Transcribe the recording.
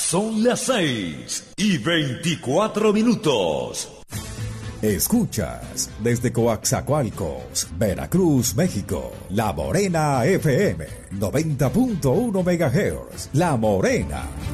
Son las 6:24. Escuchas desde Coaxacualcos, Veracruz, México, La Morena FM, 90.1 MHz. La Morena.